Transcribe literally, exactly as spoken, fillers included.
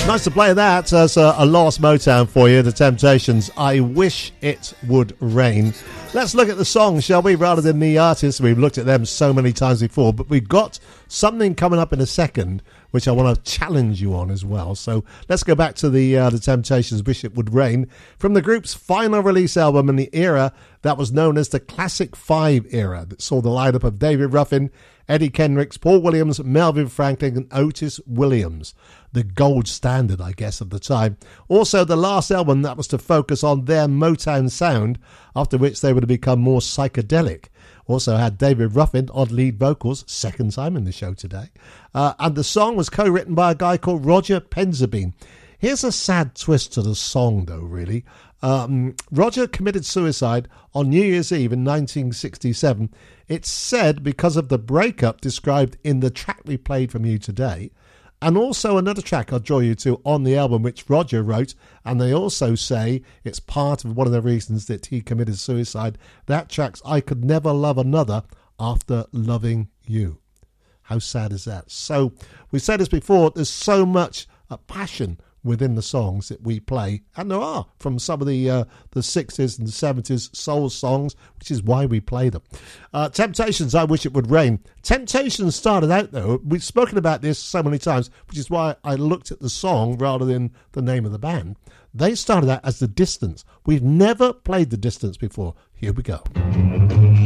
Nice to play that as a, a last Motown for you, The Temptations. I Wish It Would Rain. Let's look at the song, shall we, rather than the artists. We've looked at them so many times before, but we've got something coming up in a second which I want to challenge you on as well. So let's go back to the uh, the Temptations, Wish It Would Rain, from the group's final release album in the era that was known as the Classic Five era, that saw the lineup of David Ruffin, Eddie Kendricks, Paul Williams, Melvin Franklin and Otis Williams. The gold standard, I guess, of the time. Also, the last album that was to focus on their Motown sound, after which they would have become more psychedelic. Also had David Ruffin on lead vocals, second time in the show today. Uh, and the song was co-written by a guy called Roger Penzabene. Here's a sad twist to the song, though, really. Um, Roger committed suicide on New Year's Eve in nineteen sixty-seven. It's said because of the breakup described in the track we played from you today. And also another track I'll draw you to on the album, which Roger wrote, and they also say it's part of one of the reasons that he committed suicide. That track's I Could Never Love Another After Loving You. How sad is that? So, we said this before, there's so much uh, passion within the songs that we play, and there are from some of the uh, the sixties and seventies soul songs, which is why we play them. Uh, Temptations, I Wish It Would Rain. Temptations started out, though, we've spoken about this so many times, which is why I looked at the song rather than the name of the band. They started out as The Distance. We've never played The Distance before. Here we go.